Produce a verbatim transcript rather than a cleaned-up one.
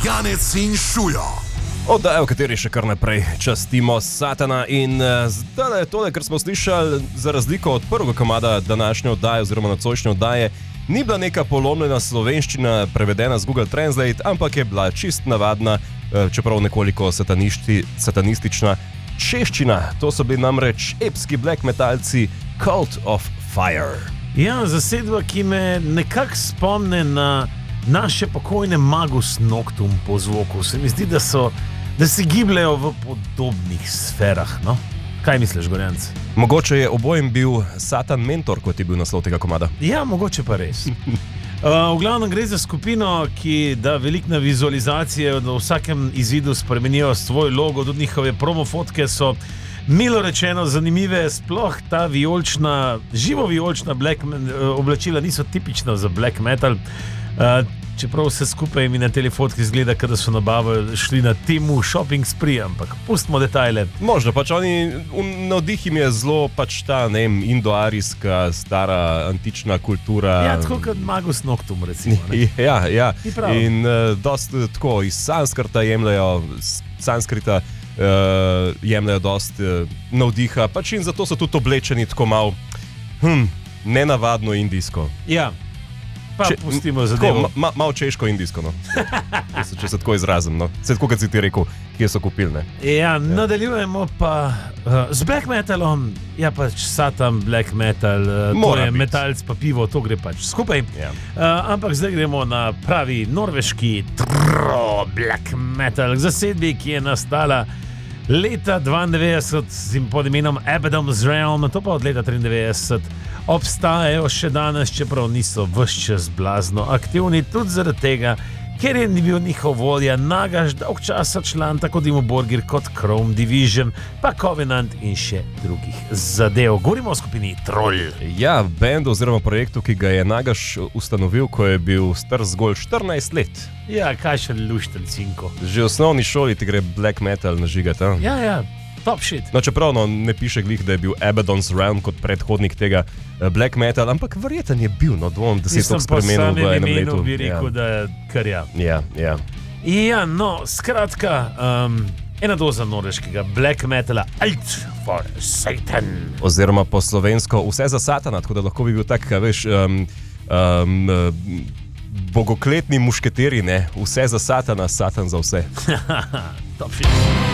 Janec in Šujo. Oddaja, v kateri še kar naprej častimo Satana in uh, zdaj tole, kar smo slišali, za razliko od prvega komada današnje oddaje oziroma nocojšnje oddaje, ni bila neka polomljena slovenščina prevedena z Google Translate, ampak je bila čist navadna, uh, čeprav nekoliko satanistična češčina. To so bili namreč epski black metalci Cult of Fire. Ja, zasedba, ki me nekako spomne na naše pokojne Magus Noctum po zvoku. Se mi zdi, da, so, da se gibljajo v podobnih sferah. No? Kaj misliš, Gorjanc? Mogoče je obojem bil Satan mentor, kot je bil naslov tega komada. Ja, mogoče pa res. Uh, v glavnem gre za skupino, ki da veliko na vizualizacije, da v vsakem izidu spremenijo svoj logo, tudi njihove promofotke so milo rečeno zanimive, sploh ta vijolična, živo vijolična black oblačila niso tipična za black metal. Uh, čeprav vse skupaj mi na telefotki izgleda, da so nabavili, šli na Temu shopping spree, ampak pustimo detajle. Možno, pač oni, navdih jim je zelo pač ta, ne vem, indoarijska, stara, antična kultura. Ja, tako kot Magus Noctum, recimo. Ne? Ja, ja. In uh, dosti tako iz sanskrta jemljajo, sanskrita uh, jemljajo dosti uh, navdiha, pač in zato so tudi oblečeni tako malo hm, nenavadno indijsko. Ja. Pa Če, pustimo zadevo. Ma, ma, malo češko-indijsko, no. če, če se tako izrazim. No. Se tako, kot si ti rekel, kje so kupilne. Ja, ja, nadaljujemo pa uh, z black metalom. Ja, pač Satan, black metal, uh, to je metalc pa pivo, to gre pač skupaj. Ja. Uh, ampak zdaj gremo na pravi norveški trrr, black metal zasedbi, ki je nastala leta dvaindevetdeset pod imenom Abaddon's Realm, to pa od leta triindevetdeset. Obstajajo še danes, čeprav niso ves čas blazno aktivni, tudi zaradi tega, ker je ni bil njihov vodja Nagaš dolg časa član tako Dimmu Borgir kot Chrome Division, pa Covenant in še drugih zadev. Govorimo o skupini Troll. Ja, bendu oziroma projektu, ki ga je Nagaš ustanovil, ko je bil star zgolj štirinajst let. Ja, kaj še lušten cinko. Že v osnovni šoli ti gre black metal nažigati. Ja, ja. Top shit. No, čeprav no, ne piše glih, da je bil Abaddon's Realm kot predhodnik tega uh, black metal, ampak verjeten je bil, no dvom, da se je to spremenil v enem letu. Bi rekel, ja. Da je kar ja. Ja, ja. Ja, no, skratka, um, ena doza norveškega black metala, Alt for Satan. Oziroma po slovensko vse za Satana, tako da lahko bi bil tak, veš, um, um, bogokletni mušketeri, ne, vse za Satana, Satan za vse. Top shit.